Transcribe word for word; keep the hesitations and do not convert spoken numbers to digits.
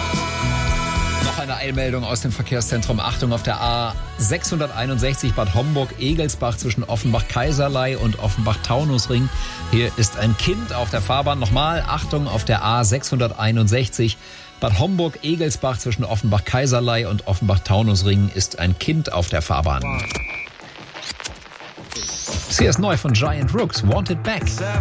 Noch eine Eilmeldung aus dem Verkehrszentrum. Achtung, auf der A sechshunderteinundsechzig Bad Homburg-Egelsbach zwischen Offenbach-Kaiserlei und Offenbach-Taunusring. Hier ist ein Kind auf der Fahrbahn. Nochmal, Achtung, auf der A sechshunderteinundsechzig Bad Homburg-Egelsbach zwischen Offenbach-Kaiserlei und Offenbach-Taunusring ist ein Kind auf der Fahrbahn. Sie ist neu von Giant Rooks, Wanted Back.